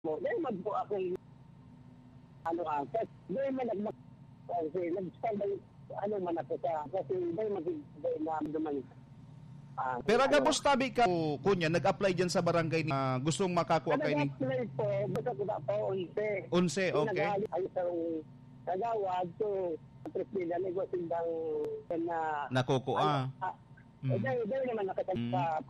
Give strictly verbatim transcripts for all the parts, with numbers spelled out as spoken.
mo. Dahil magpo akong ano ang kasi dahil man nagmak kasi nag-stand ano man ako sa kasi dahil mag-dahil na duman. Ah, Pero gabos tabi ka kunya nag-apply diyan sa barangay ni uh, gustong makakuha kay ni. Nag-apply po, basta ko na po onse. Onse, okay. Ay sa kagawad so presida nego sindang na nakukuha. Eh dahil dahil naman nakatagpa.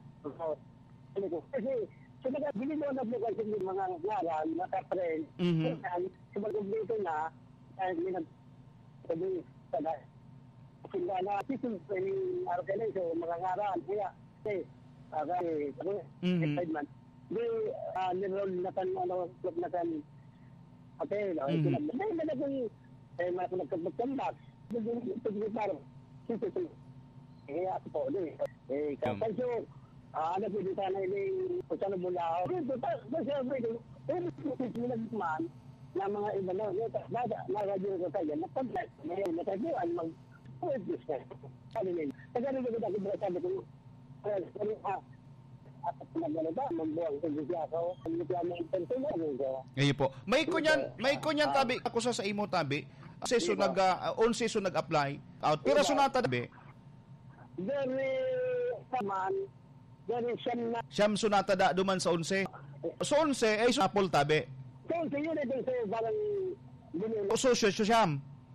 Kasi so nag-bili mo na bukas yung mga ngaran, naka-friend. Mm-hmm. Sumagot dito na, dahil may nag-sabi sa dahil. Sila na, sisim sa yung organization, mga ngaran. Kaya, eh, kasi, ako, excitement. Di, nirol na kan, ano, club na kan, okay, no, dahil na na kung, eh, mga nagkabagkambak. Dahil parang, sisim, kaya ako po, eh, kapag Ah, ano po dito na iling kusano mula ako. Dito, kasi ako, pero susunod man, na mga iba na, nada, naradyo ko tayo, napag-like, may natagyan, mag-pwede ka. Sabi nila, tagarin ko dito, kaya sabi ko, sabi ha, at naglalaba, magbuwang ko dito ako, ang naglalaba may intention ko. Ngayon po. May kunyan, may kunyan tabi, ako sa sa imo tabi, kasi so nag, uh, on season nag-apply, out, pero sunata tabi. Very, saman, Dari siyam na. Siyam sunata da duman sa onse. So onse ay so apol tabi. So onse yun ito sa parang o so so siyam.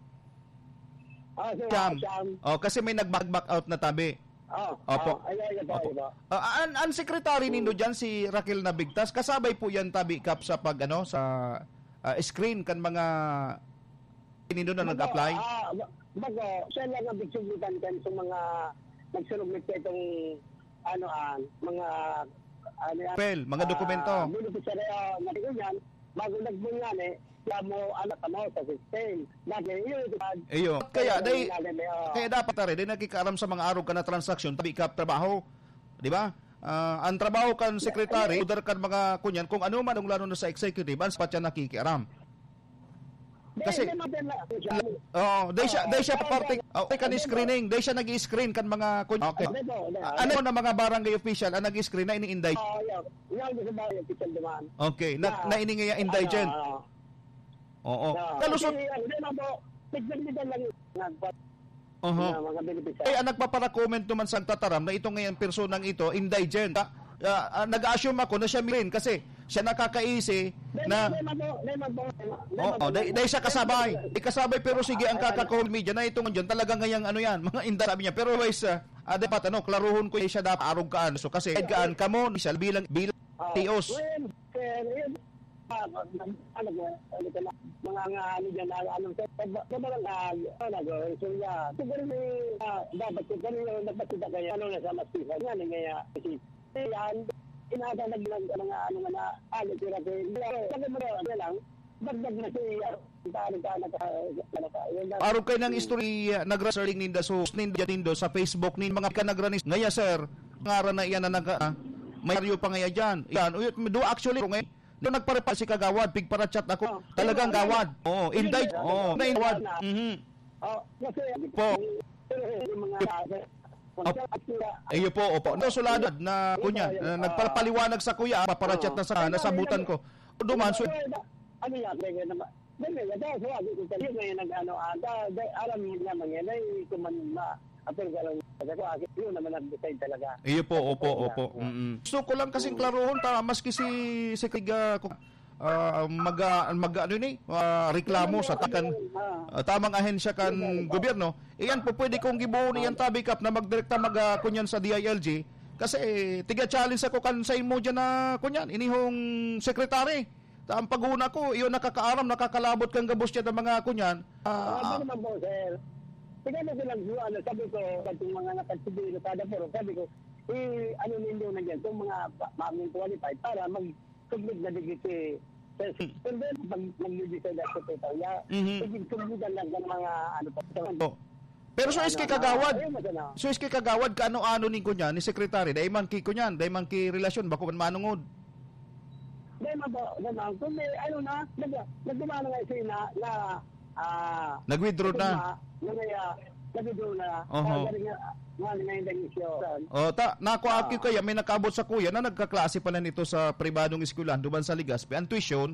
Ah, so siyam. siyam. Oh, kasi may nag-back back out na tabi. Oh, opo. Oh, ay, ay, ay, opo. Ay, uh, an, an secretary nindo diyan si Raquel Nabigtas, kasabay po yan tabi kap sa pag ano sa uh, screen kan mga nindo na nag-apply. Ah, bago siya lang ang bigsugitan kan sa mga nagsulublit itong ano ang mga ano yan, Pel, mga dokumento. Uh, Beneficiary na uh, yan, bago nagbungan eh, mo anak mo sa system. Dahil yun, Eyo. Kaya, day, kaya dapat tari, day nakikaaram sa mga araw ka na transaksyon, tabi ka trabaho. Di ba? Uh, ang trabaho kan sekretary, udar kan mga kunyan, kung ano man ang lalo na sa executive, ang sapat siya nakikiaram. Kasi oh, day siya day siya parte oh, kan screening, day siya nag-i-screen kan mga kun okay. Ano na mga barangay official ang nag-i-screen na ini-indict. Oh, yeah. Yan sa barangay official naman. Okay, na na ini nga indigent. Oo. Kalusot. Hindi na po. Tignan lang nagpat. Oho. Ay ang nagpapara-comment naman sa tataram na ito ngayon personang ito indigent. Uh, uh, nag-assume ako na siya milin kasi siya nakakaisi na oo, dahil siya kasabay ikasabay pero sige ang kakakahol media na itong dyan talaga ngayang ano yan mga inda sabi niya pero guys uh, uh, dapat ano klaruhon ko siya dapat arog kaan so kasi kaan ka mo siya bilang bilang T O S mga nga ano dyan ano sa barangay ano so yeah siguro dapat ko ganun dapat kita kaya ano na sa masisa nga nga yan, inaganag lang mga ano na ano sila ko. Sabi mo lang, dagdag na siya. Araw kayo ng history nag-researching ninda so ninda nindo sa Facebook nin mga ka nagranis. Ngaya sir, ngaran na iyan na nag uh, may aryo pa ngaya dyan. Yan, do actually ngayon. Nung nagparepa si kagawad, pig para chat ako. Talagang gawad. Oo, indict. Oo, na gawad. Mhm. Oh, kasi po. Mga Iyo po, opo. No, suladad na kunya, na nagpapaliwanag sa kuya, paparachat na sa nasabutan ko. Duman, so... Ano yan, ganyan naman. Ganyan, dahil sa wagi ko talaga ngayon nag-ano, alam mo naman yan, ay kuman ma, apel ka lang, kasi ako, yun naman nag-decide talaga. Iyo po, opo, opo. Gusto ko lang kasing klarohon, ta, maski si, si Kiga, uh, mag, mag ano ni uh, reklamo sa takan uh, tamang ahensya kan gobyerno iyan po pwede kong gibuo niyan tabi kap na magdirekta mag uh, kunyan sa D I L G kasi eh, tiga challenge ako kan sa imo dyan na kunyan inihong sekretary ta ang paguna ko iyon nakakaaram nakakalabot kang gabos niya ng mga kunyan uh, ano naman po sir tiga na silang ano sabi ko itong mga nakasibilo kada pero sabi ko eh ano nindo na dyan itong mga maming qualified para mag submit na digiti pero pag mag-decide ako sa Italia pag-submitan lang ng mga ano pa pero so iski kagawad so iski kagawad ka ano-ano ni ko niyan ni sekretary dahil man ki ko niyan dahil man ki relasyon bako man manungod dahil man po dahil kung may ano na nagdumano nga siya na na nag-withdraw na nag-withdraw na oho oh, ta, nako aki kaya may nakabot sa kuya na nagkaklase pala nito sa pribadong eskwelahan duman sa Legazpi ang tuition